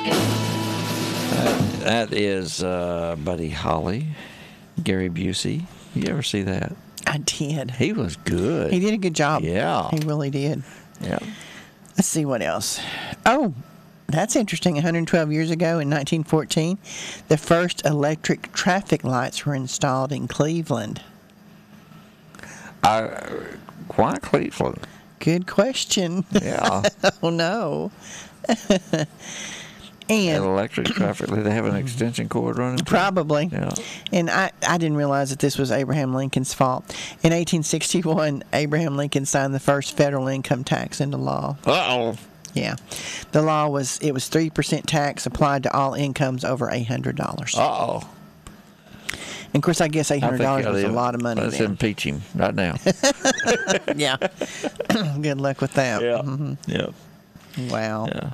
That is Buddy Holly, Gary Busey. You ever see that? I did. He was good. He did a good job. Yeah. He really did. Yeah. Let's see what else. Oh, that's interesting. 112 years ago in 1914, the first electric traffic lights were installed in Cleveland. Why Cleveland? Good question. Yeah. Oh, no. And electric traffic, they have an extension cord running? Probably. Yeah. And I didn't realize that this was Abraham Lincoln's fault. In 1861, Abraham Lincoln signed the first federal income tax into law. Uh-oh. Yeah. The law was 3% tax applied to all incomes over $800. Uh-oh. And of course, I guess $800 was a lot of money Let's then. impeach him right now. Yeah. Good luck with that. Yeah. Mm-hmm. Yeah. Wow. Yeah.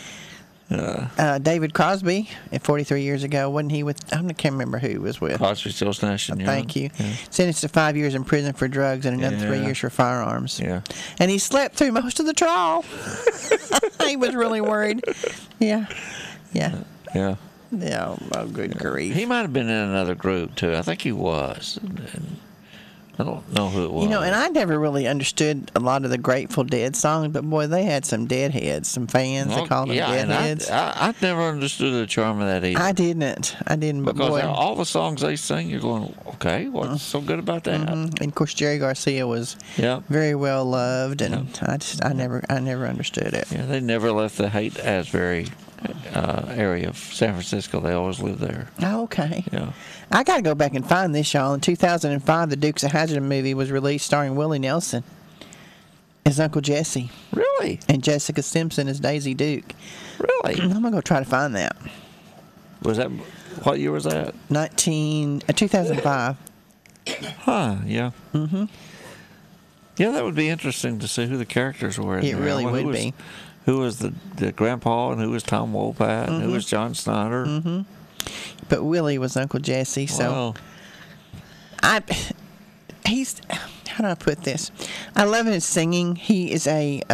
David Crosby, 43 years ago, wasn't he with? I can't remember who he was with. Crosby, Stills, Nash and Young. Thank you. Yeah. Sentenced to 5 years in prison for drugs and another 3 years for firearms. Yeah. And he slept through most of the trial. He was really worried. Yeah. Yeah. Yeah. Yeah. Oh, good grief. He might have been in another group, too. I think he was. And I don't know who it was. You know, and I never really understood a lot of the Grateful Dead songs, but boy, they had some deadheads, some fans. They called them deadheads. I never understood the charm of that either. I didn't, but because boy, all the songs they sing, you're going, okay, what's so good about that? And of course, Jerry Garcia was very well loved, and I never understood it. Yeah, they never left the Haight-Ashbury area of San Francisco. They always lived there. Oh, okay. Yeah. I got to go back and find this, y'all. In 2005, the Dukes of Hazzard movie was released starring Willie Nelson as Uncle Jesse. Really? And Jessica Simpson as Daisy Duke. Really? I'm going to go try to find that. Was that, what year was that? 2005. Huh, yeah. Mm-hmm. Yeah, that would be interesting to see who the characters were. It really would be. Who was the grandpa and who was Tom Wopat and who was John Snyder? Mm-hmm. But Willie was Uncle Jesse, so he's, how do I put this? I love his singing. He is a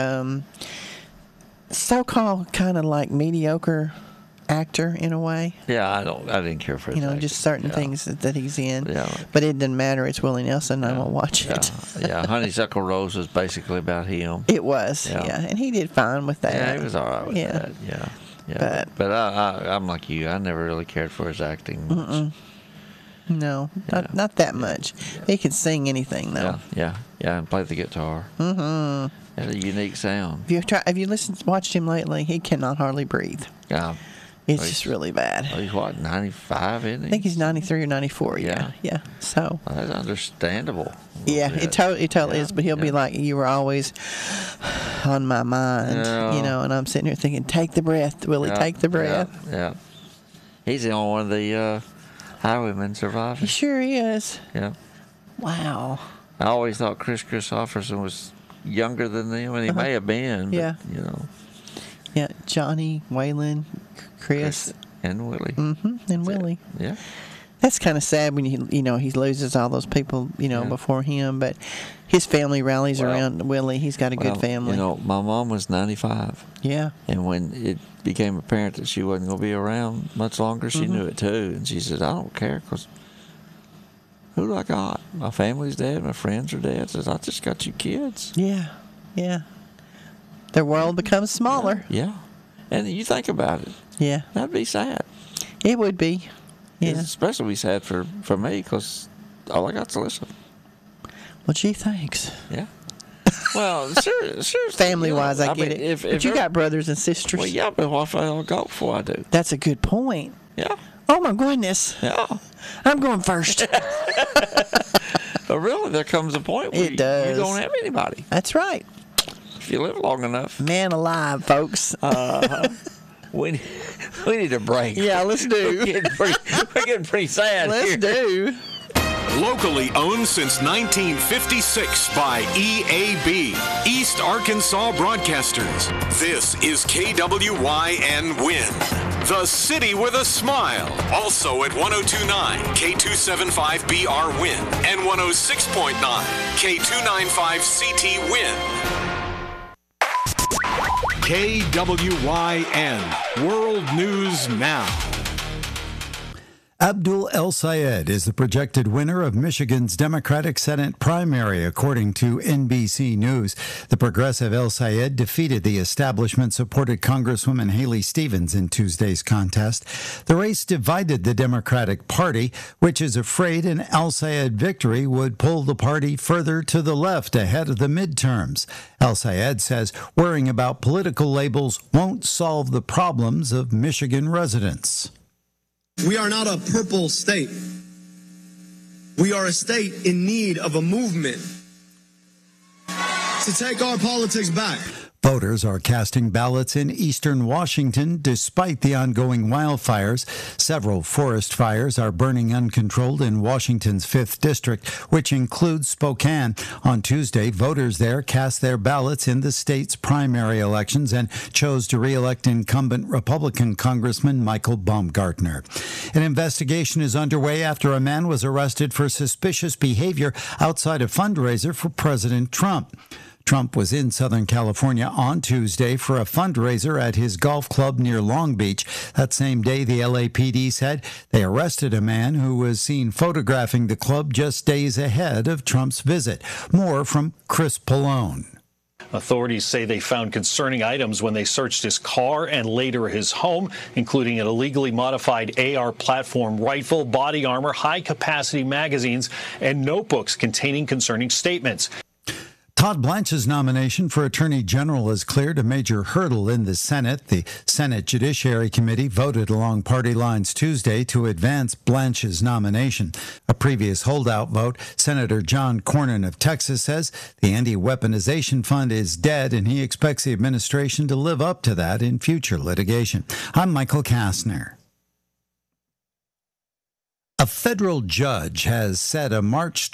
so-called kind of like mediocre actor in a way. Yeah, I didn't care for his acting. Just certain things that he's in. Yeah. But it doesn't matter. It's Willie Nelson. I won't watch it. Yeah, Honeysuckle Rose was basically about him. It was, yeah. And he did fine with that. Yeah, he was all right with that. Yeah. Yeah. But I'm like you. I never really cared for his acting. No, not that much. Yeah. He can sing anything, though. Yeah, and play the guitar. Mm-hmm. Had a unique sound. Have you watched him lately? He cannot hardly breathe. Yeah. It's just really bad. He's what, 95, isn't he? I think he's 93 or 94, yeah. So. Well, that's understandable. Yeah, it totally is, but he'll be like, you were always on my mind, and I'm sitting here thinking, take the breath, Willie, take the breath. Yeah. He's the only one of the highwaymen surviving. He sure is. Yeah. Wow. I always thought Chris Christopherson was younger than them, and he may have been, but, Yeah, Johnny, Waylon, Chris and Willie. Mm-hmm, and Willie. Yeah. That's kind of sad when he loses all those people, before him, but his family rallies around Willie. He's got a good family. My mom was 95. Yeah. And when it became apparent that she wasn't going to be around much longer, she knew it too. And she said, I don't care, because who do I got? My family's dead. My friends are dead. Says, I just got you kids. Yeah. The world becomes smaller. Yeah. And you think about it. Yeah. That'd be sad. It would be. Yeah. It'd especially be sad for me, because all I got's to listen. Well, gee, thanks. Yeah. Well, sure. Family-wise, I get it. But you got brothers and sisters. Well, yeah, but what if I don't go before I do? That's a good point. Yeah. Oh, my goodness. Yeah. I'm going first. But really, there comes a point where you don't have anybody. That's right. If you live long enough. Man alive, folks. We need a break. Yeah, let's do. We're getting pretty sad Let's do. Locally owned since 1956 by EAB, East Arkansas Broadcasters. This is KWYN Win, the city with a smile. Also at 102.9 K275BR Win and 106.9 K295CT Win. KWYN World News Now. Abdul El-Sayed is the projected winner of Michigan's Democratic Senate primary, according to NBC News. The progressive El-Sayed defeated the establishment-supported Congresswoman Haley Stevens in Tuesday's contest. The race divided the Democratic Party, which is afraid an El-Sayed victory would pull the party further to the left ahead of the midterms. El-Sayed says worrying about political labels won't solve the problems of Michigan residents. We are not a purple state. We are a state in need of a movement to take our politics back. Voters are casting ballots in eastern Washington despite the ongoing wildfires. Several forest fires are burning uncontrolled in Washington's 5th District, which includes Spokane. On Tuesday, voters there cast their ballots in the state's primary elections and chose to re-elect incumbent Republican Congressman Michael Baumgartner. An investigation is underway after a man was arrested for suspicious behavior outside a fundraiser for President Trump. Trump was in Southern California on Tuesday for a fundraiser at his golf club near Long Beach. That same day, the LAPD said they arrested a man who was seen photographing the club just days ahead of Trump's visit. More from Chris Pallone. Authorities say they found concerning items when they searched his car and later his home, including an illegally modified AR platform rifle, body armor, high-capacity magazines, and notebooks containing concerning statements. Todd Blanche's nomination for Attorney General has cleared a major hurdle in the Senate. The Senate Judiciary Committee voted along party lines Tuesday to advance Blanche's nomination. A previous holdout vote, Senator John Cornyn of Texas says the anti-weaponization fund is dead, and he expects the administration to live up to that in future litigation. I'm Michael Kastner. A federal judge has set a March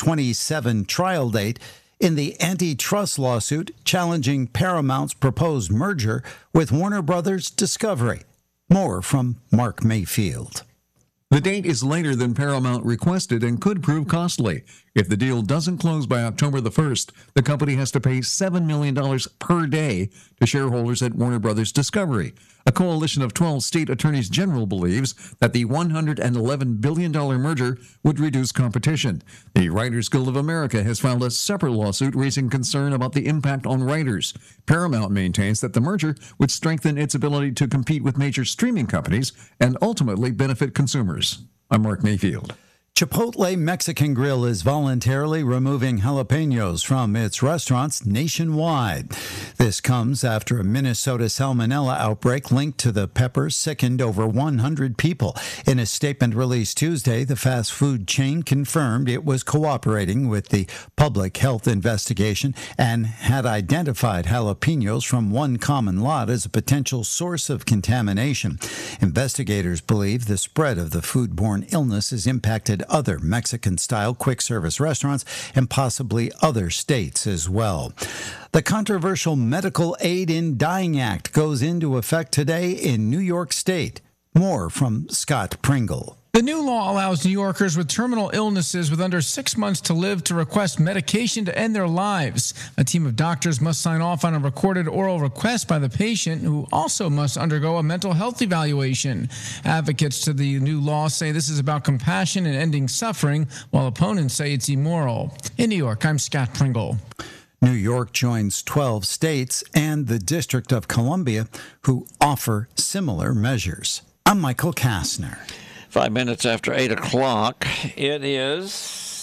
2027 trial date in the antitrust lawsuit challenging Paramount's proposed merger with Warner Brothers Discovery. More from Mark Mayfield. The date is later than Paramount requested and could prove costly. If the deal doesn't close by October the 1st, the company has to pay $7 million per day to shareholders at Warner Brothers Discovery. A coalition of 12 state attorneys general believes that the $111 billion merger would reduce competition. The Writers Guild of America has filed a separate lawsuit raising concern about the impact on writers. Paramount maintains that the merger would strengthen its ability to compete with major streaming companies and ultimately benefit consumers. I'm Mark Mayfield. Chipotle Mexican Grill is voluntarily removing jalapenos from its restaurants nationwide. This comes after a Minnesota salmonella outbreak linked to the pepper sickened over 100 people. In a statement released Tuesday, the fast food chain confirmed it was cooperating with the public health investigation and had identified jalapenos from one common lot as a potential source of contamination. Investigators believe the spread of the foodborne illness has impacted other Mexican-style quick-service restaurants and possibly other states as well. The controversial Medical Aid in Dying Act goes into effect today in New York State. More from Scott Pringle. The new law allows New Yorkers with terminal illnesses with under 6 months to live to request medication to end their lives. A team of doctors must sign off on a recorded oral request by the patient, who also must undergo a mental health evaluation. Advocates to the new law say this is about compassion and ending suffering, while opponents say it's immoral. In New York, I'm Scott Pringle. New York joins 12 states and the District of Columbia who offer similar measures. I'm Michael Kastner. 5 minutes after 8 o'clock, it is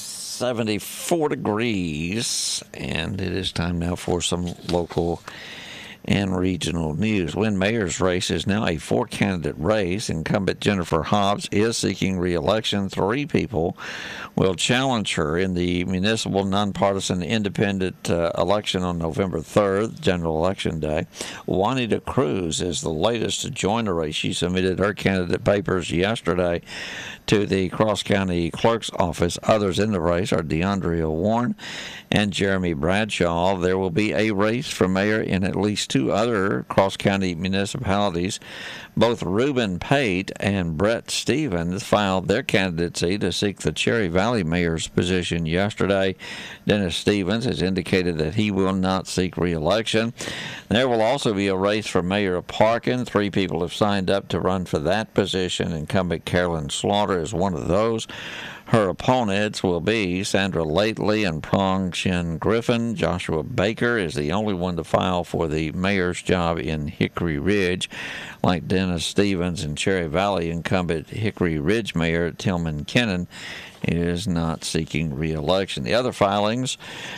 74 degrees, and it is time now for some local and regional news. Wynn Mayor's race is now a 4-candidate race. Incumbent Jennifer Hobbs is seeking re-election. 3 people will challenge her in the municipal nonpartisan independent election on November 3rd, General Election Day. Juanita Cruz is the latest to join the race. She submitted her candidate papers yesterday to the Cross County Clerk's Office. Others in the race are DeAndrea Warren and Jeremy Bradshaw. There will be a race for mayor in at least 2 two other cross-county municipalities. Both Reuben Pate and Brett Stevens filed their candidacy to seek the Cherry Valley mayor's position yesterday. Dennis Stevens has indicated that he will not seek re-election. There will also be a race for mayor of Parkin. 3 people have signed up to run for that position. Incumbent Carolyn Slaughter is one of those. Her opponents will be Sandra Lately and Prong Shin Griffin. Joshua Baker is the only one to file for the mayor's job in Hickory Ridge. Like Dennis Stevens and Cherry Valley, incumbent Hickory Ridge Mayor Tillman Kennan is not seeking re-election. The other filings,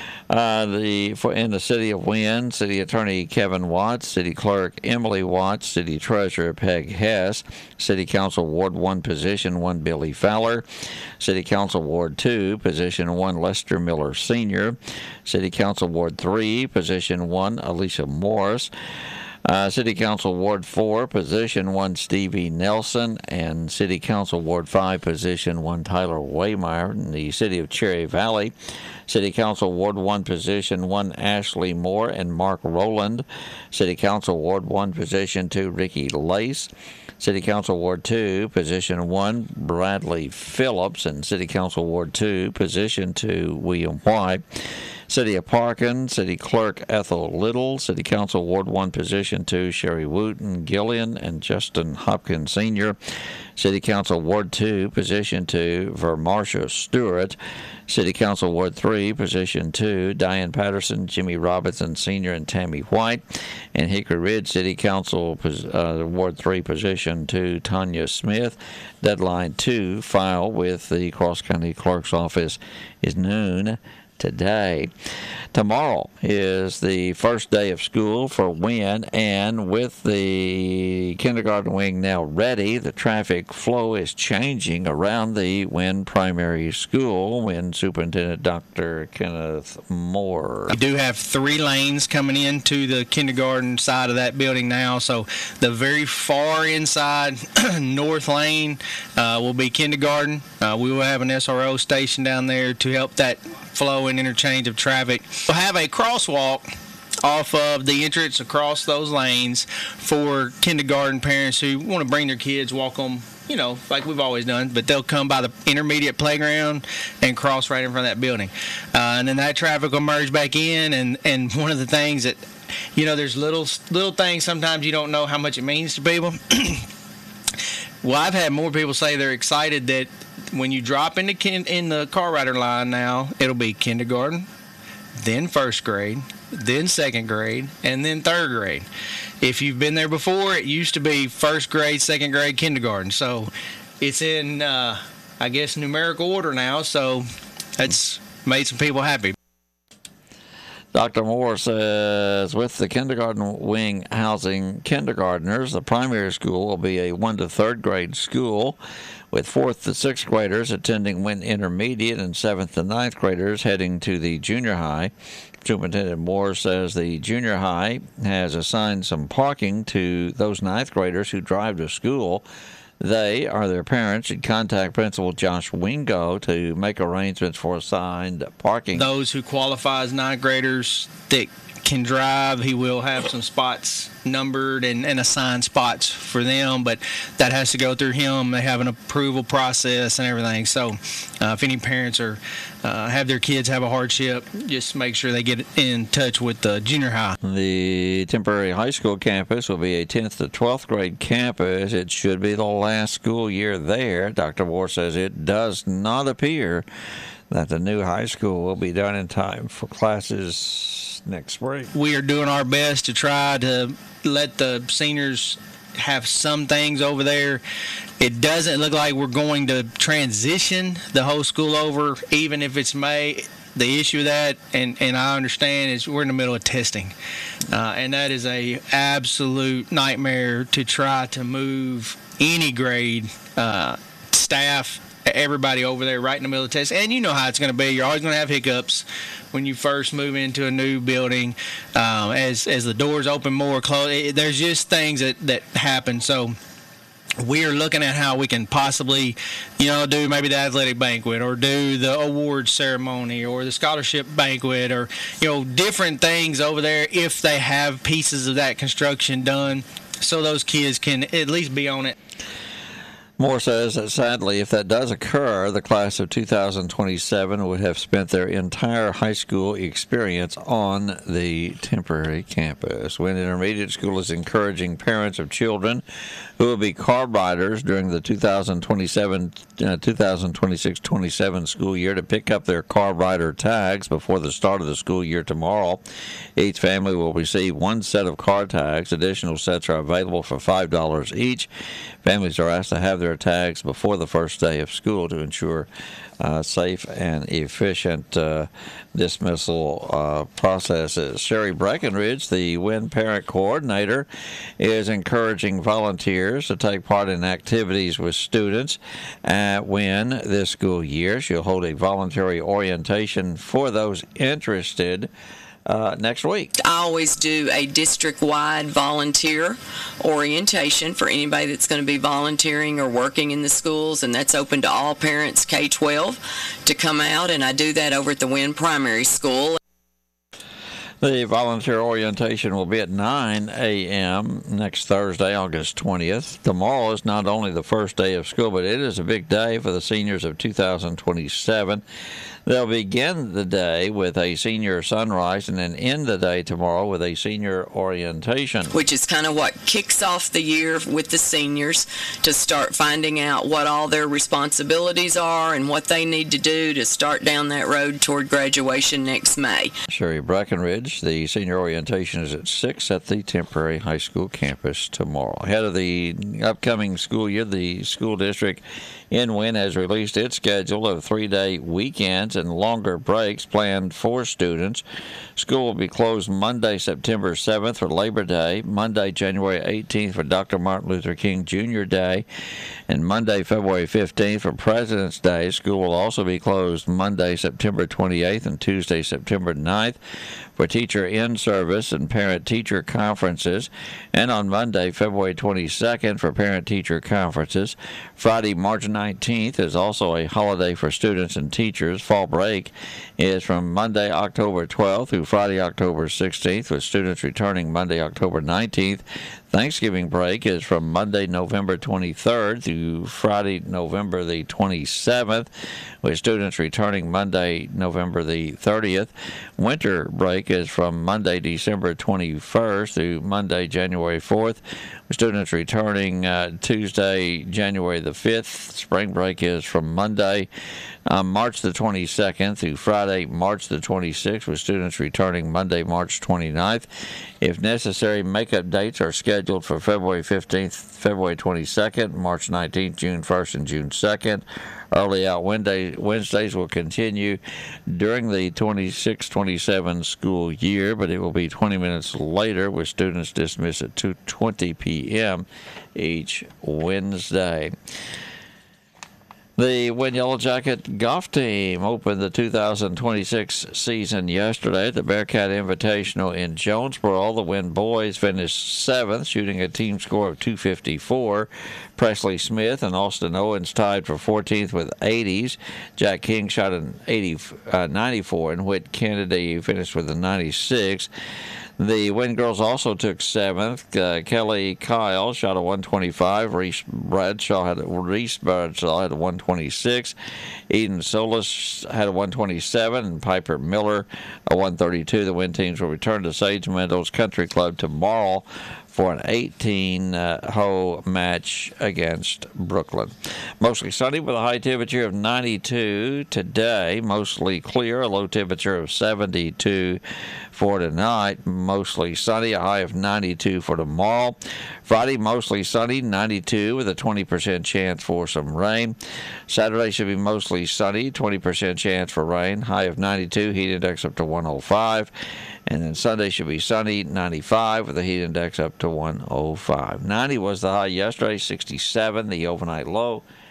in the city of Wynne, City Attorney Kevin Watts, City Clerk Emily Watts, City Treasurer Peg Hess, City Council Ward 1, Position 1, Billy Fowler, City Council Ward 2, Position 1, Lester Miller Sr., City Council Ward 3, Position 1, Alicia Morris, City Council Ward 4, Position 1, Stevie Nelson, and City Council Ward 5, Position 1, Tyler Waymeyer. In the city of Cherry Valley, City Council Ward 1, Position 1, Ashley Moore and Mark Rowland. City Council Ward 1, Position 2, Ricky Lace. City Council Ward 2, Position 1, Bradley Phillips. And City Council Ward 2, Position 2, William White. City of Parkin, City Clerk Ethel Little, City Council Ward 1, Position 2, Sherry Wooten, Gillian, and Justin Hopkins Sr. City Council Ward 2, Position 2, Vermarsha Stewart. City Council Ward 3, Position 2, Diane Patterson, Jimmy Robinson Sr., and Tammy White. And Hickory Ridge City Council Ward 3, Position 2, Tanya Smith. Deadline to file with the Cross County Clerk's Office is noon today. Tomorrow is the first day of school for Wynne, and with the kindergarten wing now ready, the traffic flow is changing around the Wynne Primary School. Wynne Superintendent Dr. Kenneth Moore. We do have 3 lanes coming into the kindergarten side of that building now, so the very far inside north lane will be kindergarten. We will have an SRO station down there to help that flow and interchange of traffic. We'll have a crosswalk off of the entrance across those lanes for kindergarten parents who want to bring their kids, walk them, like we've always done, but they'll come by the intermediate playground and cross right in front of that building. And then that traffic will merge back in, and one of the things that, there's little things sometimes you don't know how much it means to people. Well, I've had more people say they're excited that when you drop in the car rider line now, it'll be kindergarten, then first grade, then second grade, and then third grade. If you've been there before, it used to be first grade, second grade, kindergarten. So it's in, numerical order now. So that's made some people happy. Dr. Moore says with the kindergarten wing housing kindergartners, the primary school will be a 1 to 3rd grade school, with 4th to 6th graders attending Wynne Intermediate and 7th to 9th graders heading to the junior high. Superintendent Moore says the junior high has assigned some parking to those 9th graders who drive to school. They or their parents should contact Principal Josh Wingo to make arrangements for assigned parking. Those who qualify as 9th graders that can drive, he will have some spots numbered and assigned spots for them, but that has to go through him. They have an approval process and everything. So if any parents have their kids have a hardship, just make sure they get in touch with the junior high. The temporary high school campus will be a 10th to 12th grade campus. It should be the last school year there. Dr. Moore says it does not appear that the new high school will be done in time for classes next spring. We are doing our best to try to let the seniors have some things over there. It doesn't look like we're going to transition the whole school over, even if it's May. The issue with that, and I understand, is we're in the middle of testing. And that is a absolute nightmare to try to move any grade staff, everybody over there right in the middle of the test. And you know how it's going to be. You're always going to have hiccups when you first move into a new building. As the doors open more, close, there's just things that happen. So we're looking at how we can possibly, do maybe the athletic banquet or do the awards ceremony or the scholarship banquet or, different things over there if they have pieces of that construction done so those kids can at least be on it. Moore says that sadly, if that does occur, the class of 2027 would have spent their entire high school experience on the temporary campus. Wynne Intermediate School is encouraging parents of children who will be car riders during the 2026-27 school year to pick up their car rider tags before the start of the school year tomorrow. Each family will receive one set of car tags. Additional sets are available for $5 each. Families are asked to have their tags before the first day of school to ensure safe and efficient dismissal processes. Sherry Breckenridge, the Wynne Parent Coordinator, is encouraging volunteers to take part in activities with students at Wynne this school year. She'll hold a voluntary orientation for those interested next week. I always do a district-wide volunteer orientation for anybody that's going to be volunteering or working in the schools, and that's open to all parents K-12 to come out, and I do that over at the Wynne Primary School. The volunteer orientation will be at 9 a.m. next Thursday, August 20th. Tomorrow is not only the first day of school, but it is a big day for the seniors of 2027. They'll begin the day with a senior sunrise and then end the day tomorrow with a senior orientation. Which is kind of what kicks off the year with the seniors to start finding out what all their responsibilities are and what they need to do to start down that road toward graduation next May. Sherry Breckenridge, the senior orientation is at 6 at the temporary high school campus tomorrow. Ahead of the upcoming school year, the school district in Wynne has released its schedule of 3-day weekends and longer breaks planned for students. School will be closed Monday, September 7th for Labor Day, Monday, January 18th for Dr. Martin Luther King Jr. Day, and Monday, February 15th for President's Day. School will also be closed Monday, September 28th and Tuesday, September 9th for teacher in-service and parent-teacher conferences, and on Monday, February 22nd for parent-teacher conferences. Friday, March 19th is also a holiday for students and teachers. Fall break is from Monday, October 12th through Friday, October 16th, with students returning Monday, October 19th. Thanksgiving break is from Monday, November 23rd through Friday, November the 27th, with students returning Monday, November the 30th. Winter break is from Monday, December 21st through Monday, January 4th, with students returning Tuesday, January the 5th. Spring break is from Monday, March the 22nd through Friday, March the 26th, with students returning Monday, March 29th. If necessary, makeup dates are scheduled for February 15th, February 22nd, March 19th, June 1st, and June 2nd. Early out Wednesdays will continue during the 26-27 school year, but it will be 20 minutes later, with students dismissed at 2:20 p.m. each Wednesday. The Wynne Yellow Jacket golf team opened the 2026 season yesterday at the Bearcat Invitational in Jonesboro. The Wynne boys finished 7th, shooting a team score of 254. Presley Smith and Austin Owens tied for 14th with 80s. Jack King shot an 94, and Whit Kennedy finished with a 96. The Wynne girls also took 7th. Kelly Kyle shot a 125. Reese Bradshaw had a 126. Eden Solis had a 127, and Piper Miller a 132. The Wynne teams will return to Sage Meadows Country Club tomorrow for an 18-hole match against Brooklyn. Mostly sunny with a high temperature of 92 today. Mostly clear, a low temperature of 72 for tonight. Mostly sunny, a high of 92 for tomorrow. Friday, mostly sunny, 92 with a 20% chance for some rain. Saturday should be mostly sunny, 20% chance for rain. High of 92, heat index up to 105. And then Sunday should be sunny, 95 with the heat index up to 105. 90 was the high yesterday, 67 the overnight low.